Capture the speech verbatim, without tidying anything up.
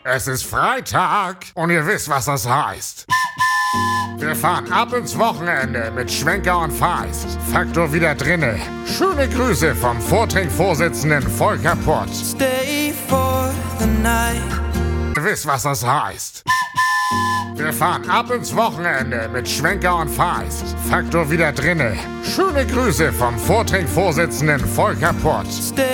Es ist Freitag und ihr wisst, was das heißt. Wir fahren ab ins Wochenende mit Schwenker und Feist. Faktor wieder drinne. Schöne Grüße vom Vortrink-Vorsitzenden Volker Pott. Stay for the night. Ihr wisst, was das heißt. Wir fahren ab ins Wochenende mit Schwenker und Feist. Faktor wieder drinne. Schöne Grüße vom Vortrink-Vorsitzenden Volker Pott. Stay